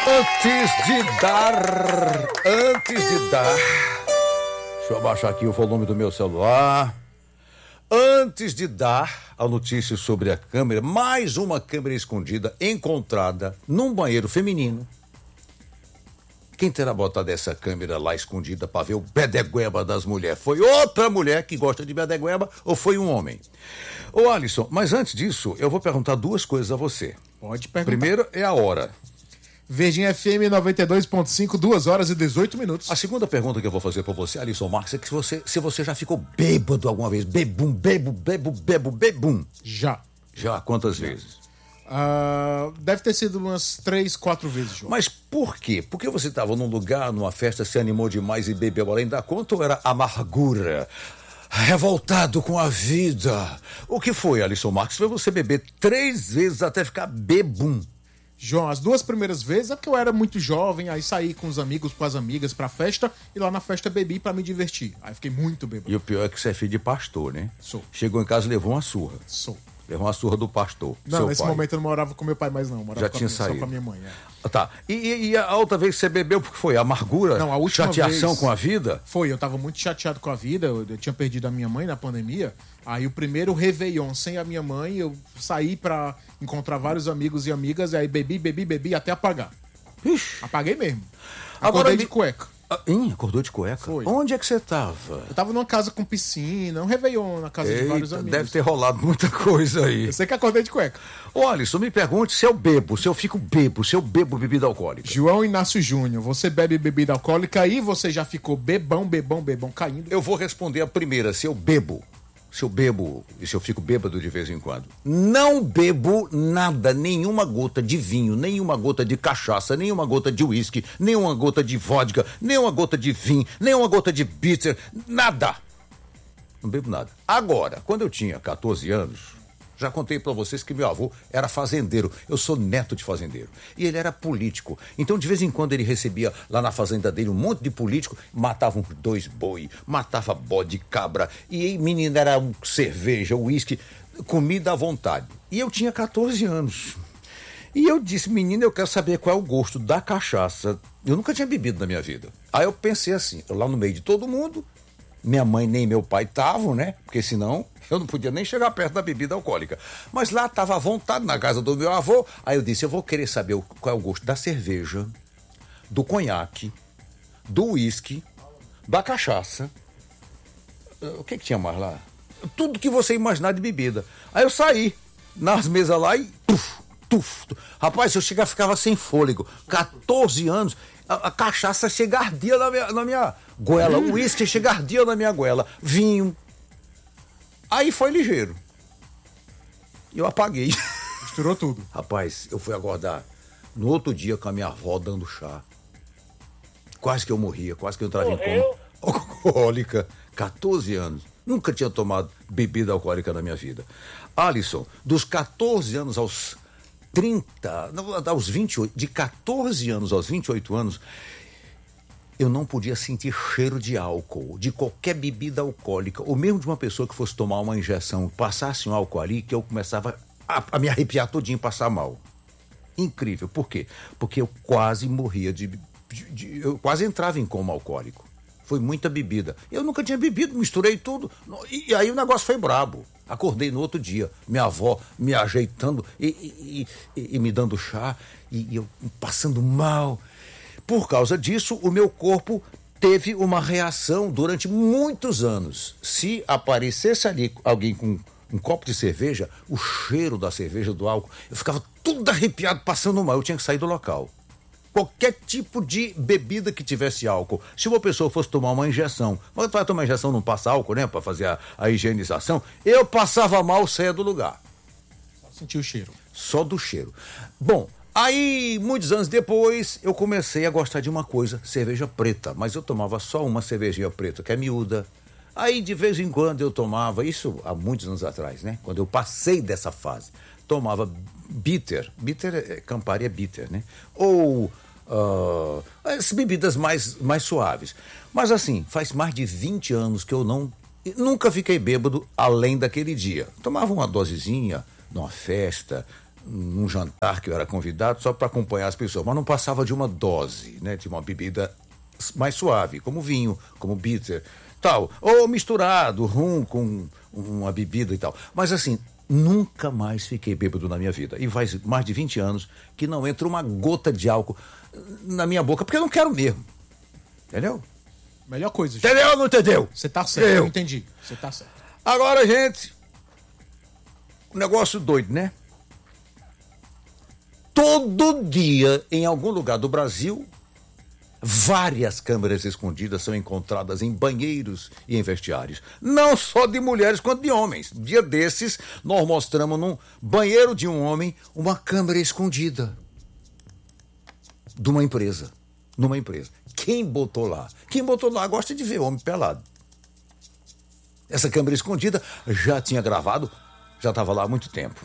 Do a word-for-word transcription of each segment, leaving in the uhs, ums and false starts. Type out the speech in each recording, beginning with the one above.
Antes de dar, antes de dar, deixa eu abaixar aqui o volume do meu celular. Antes de dar a notícia sobre a câmera, mais uma câmera escondida encontrada num banheiro feminino. Quem terá botado essa câmera lá escondida para ver o bedegueba das mulheres? Foi outra mulher que gosta de bedegueba ou foi um homem? Ô Alisson, mas antes disso, eu vou perguntar duas coisas a você. Pode perguntar. Primeiro é a hora. Virgin F M noventa e dois ponto cinco, duas horas e dezoito minutos. A segunda pergunta que eu vou fazer pra você, Alisson Marques, é que se você, se você já ficou bêbado alguma vez. Bebum, bebo, bebo, bebo, bebum. Já. Já? Quantas já. vezes? Uh, deve ter sido umas três, quatro vezes, João. Mas por quê? Porque você estava num lugar, numa festa, se animou demais e bebeu além da conta, ou era amargura? Revoltado com a vida? O que foi, Alisson Marques? Foi você beber três vezes até ficar bebum. João, as duas primeiras vezes é porque eu era muito jovem, aí saí com os amigos, com as amigas pra festa, e lá na festa bebi pra me divertir. Aí fiquei muito bêbado. E o pior é que você é filho de pastor, né? Sou. Chegou em casa e levou uma surra. Sou. Levou uma surra do pastor. Não, seu nesse pai. momento eu não morava com meu pai mais não, eu morava Já com tinha a minha, saído. só com a minha mãe. É. Tá, e, e, e a outra vez que você bebeu, porque foi? Amargura? Não, a última chateação vez com a vida? Foi, eu tava muito chateado com a vida, eu, eu tinha perdido a minha mãe na pandemia, aí o primeiro Réveillon sem a minha mãe, eu saí pra encontrar vários amigos e amigas, e aí bebi, bebi, bebi até apagar. Ixi. Apaguei mesmo. Agora Acordei me- de cueca. Ah, Ih, acordou de cueca? Foi. Onde é que você tava? Eu tava numa casa com piscina, um Réveillon na casa de vários Eita, amigos. deve ter rolado muita coisa aí. Eu sei que acordei de cueca. Ô, Alisson, me pergunte se eu bebo, se eu fico bebo, se eu bebo bebida alcoólica. João Inácio Júnior, você bebe bebida alcoólica e você já ficou bebão, bebão, bebão, caindo? Eu vou responder a primeira, se eu bebo. Se eu bebo e se eu fico bêbado de vez em quando. Não bebo nada, nenhuma gota de vinho, nenhuma gota de cachaça, nenhuma gota de uísque, nenhuma gota de vodka, nenhuma gota de vinho, nenhuma gota de bitter, nada. Não bebo nada. Agora, quando eu tinha catorze anos, já contei pra vocês que meu avô era fazendeiro. Eu sou neto de fazendeiro. E ele era político. Então, de vez em quando, ele recebia lá na fazenda dele um monte de político, matavam dois boi, matava bode, cabra. E aí, menino, era um cerveja, uísque, comida à vontade. E eu tinha catorze anos. E eu disse, menino, eu quero saber qual é o gosto da cachaça. Eu nunca tinha bebido na minha vida. Aí eu pensei assim, lá no meio de todo mundo, minha mãe nem meu pai estavam, né? Porque senão eu não podia nem chegar perto da bebida alcoólica. Mas lá estava à vontade, na casa do meu avô. Aí eu disse, eu vou querer saber o- qual é o gosto da cerveja, do conhaque, do uísque, da cachaça. Eh, O que que tinha mais lá? Tudo que você imaginar de bebida. Aí eu saí nas mesas lá e... Tuf, tuf, tuf. Rapaz, eu chegava, ficava sem fôlego. catorze anos... A, a cachaça chega ardia na minha, na minha goela. O uísque chega ardia na minha goela. Vinho. Aí foi ligeiro. E eu apaguei. Misturou tudo. Rapaz, eu fui acordar no outro dia com a minha avó dando chá. Quase que eu morria, quase que eu entrava em coma. Alcoólica. catorze anos. Nunca tinha tomado bebida alcoólica na minha vida. Alisson, dos catorze anos aos trinta, não, aos vinte e oito, de catorze anos aos vinte e oito anos, eu não podia sentir cheiro de álcool, de qualquer bebida alcoólica, ou mesmo de uma pessoa que fosse tomar uma injeção, passasse um álcool ali, que eu começava a, a me arrepiar todinho e passar mal. Incrível. Por quê? Porque eu quase morria de, de, de... Eu quase entrava em coma alcoólico. Foi muita bebida. Eu nunca tinha bebido, misturei tudo. E, e aí o negócio foi brabo. Acordei no outro dia, minha avó me ajeitando e, e, e, e me dando chá, e, e eu passando mal. Por causa disso, o meu corpo teve uma reação durante muitos anos. Se aparecesse ali alguém com um copo de cerveja, o cheiro da cerveja, do álcool, eu ficava tudo arrepiado, passando mal. Eu tinha que sair do local. Qualquer tipo de bebida que tivesse álcool. Se uma pessoa fosse tomar uma injeção, mas tu vai tomar injeção, não passa álcool, né? Pra fazer a, a higienização. Eu passava mal, saia do lugar. Senti o cheiro. Só do cheiro. Bom, aí, muitos anos depois, eu comecei a gostar de uma coisa, cerveja preta. Mas eu tomava só uma cervejinha preta, que é miúda. Aí, de vez em quando, eu tomava, isso há muitos anos atrás, né? Quando eu passei dessa fase, tomava bitter. Bitter é Campari, é bitter, né? Ou uh, as bebidas mais, mais suaves. Mas assim, faz mais de vinte anos que eu não... Nunca fiquei bêbado além daquele dia. Tomava uma dosezinha numa festa, num jantar que eu era convidado só para acompanhar as pessoas, mas não passava de uma dose, né? De uma bebida mais suave, como vinho, como bitter, tal, ou misturado, rum com uma bebida e tal. Mas assim, nunca mais fiquei bêbado na minha vida. E faz mais de vinte anos que não entra uma gota de álcool na minha boca, porque eu não quero mesmo. Entendeu? Melhor coisa, gente. Entendeu ou não entendeu? Você tá certo, eu, eu entendi. Você tá certo. Agora, gente, um negócio doido, né? Todo dia, em algum lugar do Brasil, várias câmeras escondidas são encontradas em banheiros e em vestiários. Não só de mulheres, quanto de homens. Dia desses, nós mostramos num banheiro de um homem uma câmera escondida de uma empresa. Numa empresa. Quem botou lá? Quem botou lá gosta de ver homem pelado. Essa câmera escondida já tinha gravado, já estava lá há muito tempo.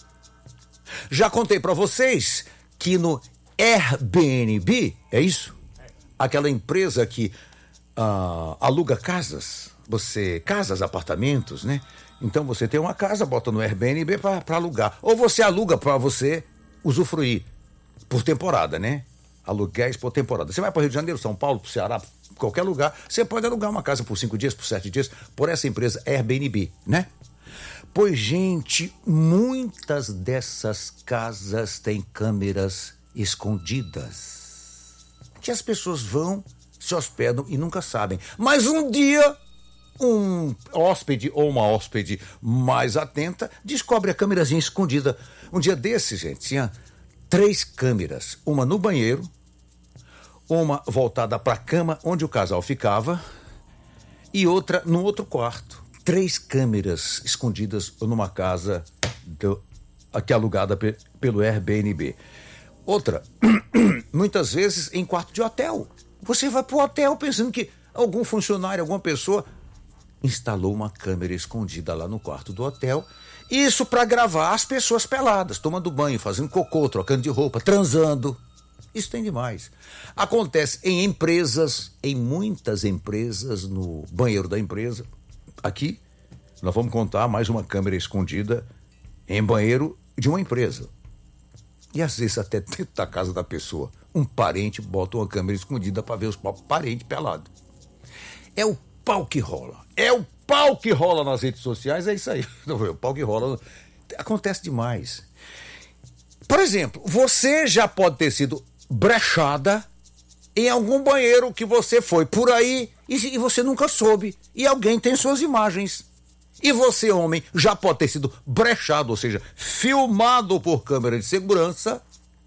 Já contei para vocês que no Airbnb, é isso? Aquela empresa que uh, aluga casas, você casas, apartamentos, né? Então você tem uma casa, bota no Airbnb para alugar. Ou você aluga para você usufruir por temporada, né? Aluguéis por temporada. Você vai para o Rio de Janeiro, São Paulo, para o Ceará, qualquer lugar, você pode alugar uma casa por cinco dias, por sete dias, por essa empresa Airbnb, né? Pois, gente, muitas dessas casas têm câmeras escondidas. Que as pessoas vão, se hospedam e nunca sabem. Mas um dia, um hóspede ou uma hóspede mais atenta descobre a câmerazinha escondida. Um dia desses, gente, tinha três câmeras. Uma no banheiro, uma voltada para a cama onde o casal ficava e outra no outro quarto. Três câmeras escondidas numa casa do, aqui alugada pe, pelo Airbnb. Outra, muitas vezes em quarto de hotel. Você vai para o hotel pensando que algum funcionário, alguma pessoa instalou uma câmera escondida lá no quarto do hotel. Isso para gravar as pessoas peladas, tomando banho, fazendo cocô, trocando de roupa, transando. Isso tem demais. Acontece em empresas, em muitas empresas, no banheiro da empresa. Aqui, nós vamos contar mais uma câmera escondida em banheiro de uma empresa. E às vezes até dentro da casa da pessoa. Um parente bota uma câmera escondida para ver os parentes pelados. É o pau que rola. É o pau que rola nas redes sociais, é isso aí. O pau que rola. Acontece demais. Por exemplo, você já pode ter sido brechada em algum banheiro que você foi por aí e você nunca soube. E alguém tem suas imagens. E você, homem, já pode ter sido brechado, ou seja, filmado por câmera de segurança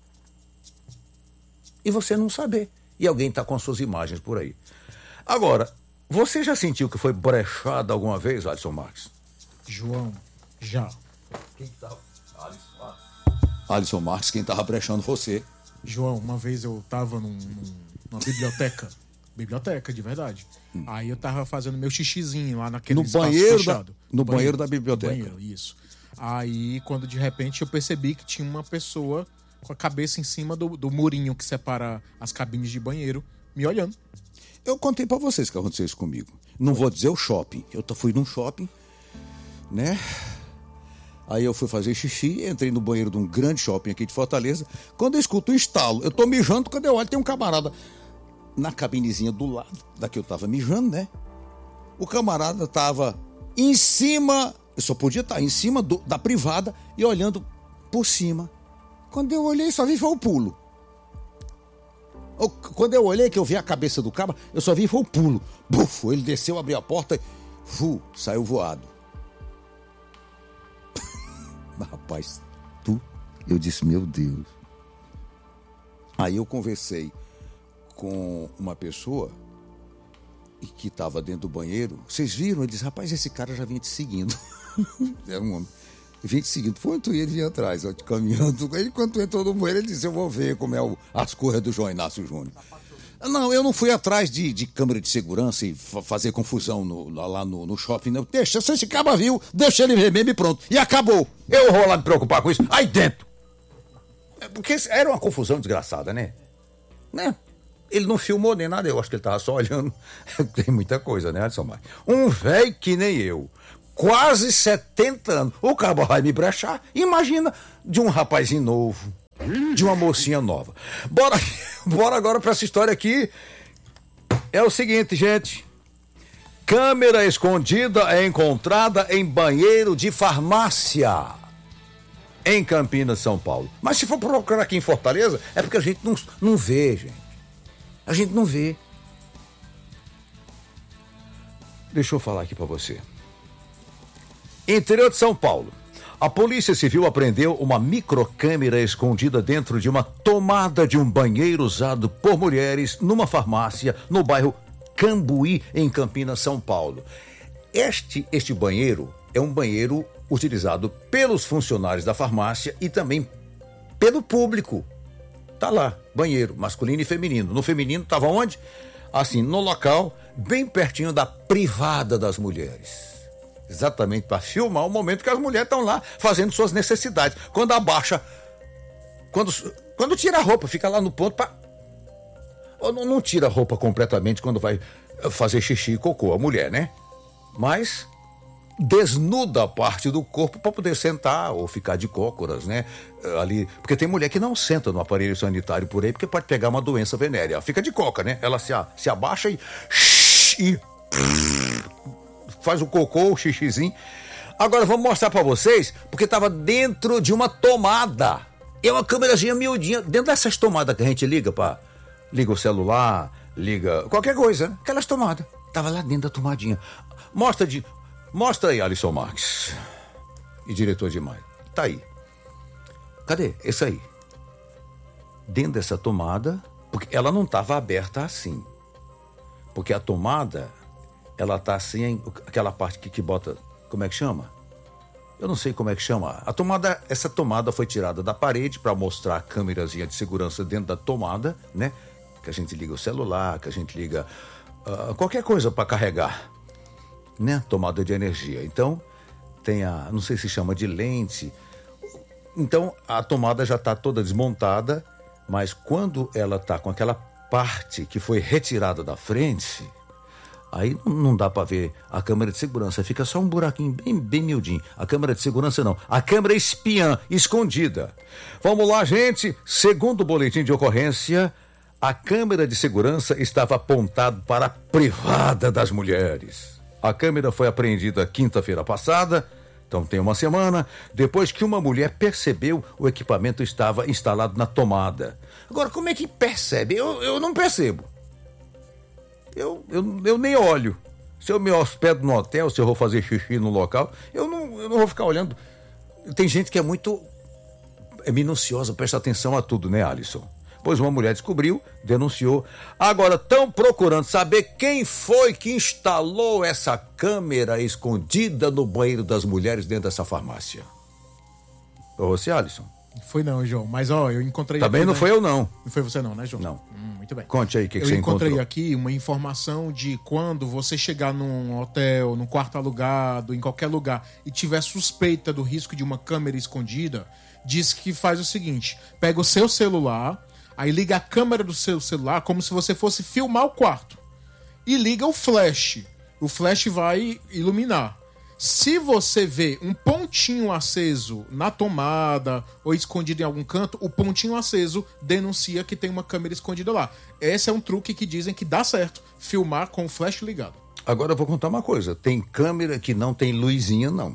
e você não saber. E alguém está com suas imagens por aí. Agora, você já sentiu que foi brechado alguma vez, Alisson Marques? João, já. Quem estava? Alisson Marques. Alisson Marques, quem estava brechando você? João, uma vez eu estava num, num, numa biblioteca. Biblioteca, de verdade. Hum. Aí eu tava fazendo meu xixizinho lá naquele no banheiro fechado. Da, no, no banheiro, banheiro da biblioteca. No banheiro, isso. Aí, quando de repente eu percebi que tinha uma pessoa com a cabeça em cima do, do murinho que separa as cabines de banheiro, me olhando. Eu contei pra vocês que aconteceu isso comigo. Não vou dizer o shopping. Eu fui num shopping, né? Aí eu fui fazer xixi, entrei no banheiro de um grande shopping aqui de Fortaleza. Quando eu escuto um estalo, eu tô mijando, quando eu olho tem um camarada na cabinezinha do lado da que eu tava mijando, né? O camarada tava em cima, eu só podia estar em cima do, da privada e olhando por cima. Quando eu olhei, só vi foi o pulo. Eu, quando eu olhei que eu vi a cabeça do cabra, eu só vi foi o pulo. Bufo, ele desceu, abriu a porta e fu, saiu voado. Mas, rapaz, tu, eu disse, meu Deus. Aí eu conversei com uma pessoa que estava dentro do banheiro. Vocês viram? Ele disse, rapaz, esse cara já vinha te seguindo. Era um homem. Vinha te seguindo. Foi tu e ele vinha atrás, ó, te caminhando. Ele, quando entrou no banheiro, ele disse, eu vou ver como é o, as coisas do João Inácio Júnior. Não, eu não fui atrás de, de câmera de segurança e fa- fazer confusão no, lá no, no shopping, não. Deixa, se esse cara viu, deixa ele ver mesmo e pronto. E acabou. Eu vou lá me preocupar com isso aí dentro. Porque era uma confusão desgraçada, né? Né? Ele não filmou nem nada, eu acho que ele tava só olhando. Tem muita coisa, né, Alisson Marques? Um velho que nem eu, quase setenta anos. O cabo vai me brechar. Imagina de um rapazinho novo, de uma mocinha nova. Bora, bora agora para essa história aqui. É o seguinte, gente. Câmera escondida é encontrada em banheiro de farmácia em Campinas, São Paulo. Mas se for procurar aqui em Fortaleza, é porque a gente não, não vê, gente. A gente não vê. Deixa eu falar aqui para você. Interior de São Paulo. A Polícia Civil apreendeu uma microcâmera escondida dentro de uma tomada de um banheiro usado por mulheres numa farmácia no bairro Cambuí, em Campinas, São Paulo. Este, este banheiro é um banheiro utilizado pelos funcionários da farmácia e também pelo público. Tá lá, banheiro masculino e feminino. No feminino estava onde? Assim, no local, bem pertinho da privada das mulheres. Exatamente para filmar o momento que as mulheres estão lá fazendo suas necessidades. Quando abaixa, quando, quando tira a roupa, fica lá no ponto para... Ou não, não tira a roupa completamente quando vai fazer xixi e cocô, a mulher, né? Mas desnuda a parte do corpo para poder sentar ou ficar de cócoras, né? Ali, porque tem mulher que não senta no aparelho sanitário por aí porque pode pegar uma doença venérea. Ela fica de coca, né? Ela se, se abaixa e... e faz o cocô, o xixizinho. Agora vamos mostrar para vocês, porque estava dentro de uma tomada. É uma câmerazinha miudinha, dentro dessas tomadas que a gente liga para... Liga o celular, liga qualquer coisa, né? Aquelas tomadas. Tava lá dentro da tomadinha. Mostra de... Mostra aí, Alisson Marques. E diretor de imagem. Tá aí. Cadê? Esse aí. Dentro dessa tomada, porque ela não estava aberta assim. Porque a tomada, ela tá assim, aquela parte que, que bota... Como é que chama? Eu não sei como é que chama. A tomada, essa tomada foi tirada da parede para mostrar a câmerazinha de segurança dentro da tomada, né? Que a gente liga o celular, que a gente liga uh, qualquer coisa para carregar, né? Tomada de energia. Então, tem a, não sei se chama de lente. Então, a tomada já está toda desmontada, mas quando ela está com aquela parte que foi retirada da frente, aí não, não dá para ver a câmera de segurança, fica só um buraquinho bem, bem miudinho. A câmera de segurança não, a câmera espiã, escondida. Vamos lá, gente. Segundo o boletim de ocorrência, a câmera de segurança estava apontada para a privada das mulheres. A câmera foi apreendida quinta-feira passada, então tem uma semana, depois que uma mulher percebeu o equipamento estava instalado na tomada. Agora, como é que percebe? Eu, eu não percebo. Eu, eu, eu nem olho. Se eu me hospedo no hotel, se eu vou fazer xixi no local, eu não, eu não vou ficar olhando. Tem gente que é muito é minuciosa, presta atenção a tudo, né, Alisson? Pois uma mulher descobriu, denunciou. Agora estão procurando saber quem foi que instalou essa câmera escondida no banheiro das mulheres dentro dessa farmácia. Foi você, Alisson? Foi não, João. Mas, ó, eu encontrei... Também aqui, não né? foi eu, não. Não foi você não, né, João? Não. Hum, muito bem. Conte aí o que, que eu você encontrei encontrou. aqui uma informação de quando você chegar num hotel, num quarto alugado, em qualquer lugar, e tiver suspeita do risco de uma câmera escondida, diz que faz o seguinte: pega o seu celular, aí liga a câmera do seu celular como se você fosse filmar o quarto. E liga o flash. O flash vai iluminar. Se você vê um pontinho aceso na tomada ou escondido em algum canto, o pontinho aceso denuncia que tem uma câmera escondida lá. Esse é um truque que dizem que dá certo, filmar com o flash ligado. Agora eu vou contar uma coisa. Tem câmera que não tem luzinha, não.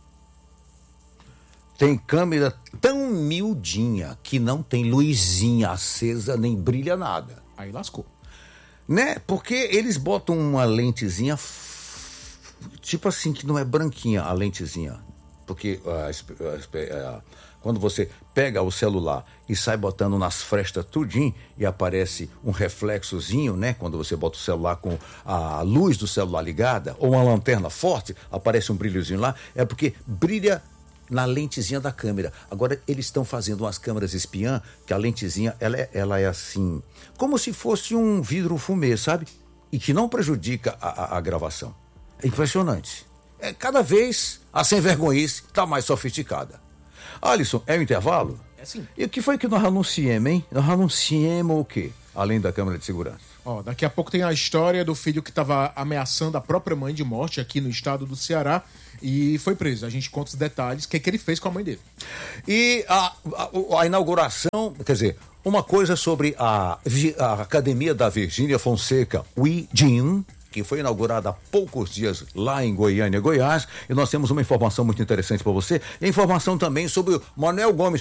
Tem câmera tão miudinha que não tem luzinha acesa, nem brilha nada. Aí lascou. Né? Porque eles botam uma lentezinha... Tipo assim, que não é branquinha a lentezinha. Porque uh, uh, uh, quando você pega o celular e sai botando nas frestas tudinho e aparece um reflexozinho, né? Quando você bota o celular com a luz do celular ligada ou uma lanterna forte, aparece um brilhozinho lá, é porque brilha na lentezinha da câmera. Agora eles estão fazendo umas câmeras espiã que a lentezinha, ela é, ela é assim, como se fosse um vidro fumê, sabe? E que não prejudica a, a, a gravação. É impressionante. É, cada vez a sem vergonhice está mais sofisticada. Alisson, é o intervalo? É sim. E o que foi que nós anunciemos, hein? Nós anunciemos o quê? Além da câmera de segurança. Ó, daqui a pouco tem a história do filho que estava ameaçando a própria mãe de morte aqui no estado do Ceará. e foi preso. A gente conta os detalhes, o que, que ele fez com a mãe dele. E a, a, a inauguração, quer dizer, uma coisa sobre a, a Academia da Virgínia Fonseca, We Gym, que foi inaugurada há poucos dias lá em Goiânia, Goiás, e nós temos uma informação muito interessante para você, e a informação também sobre o Manuel Gomes.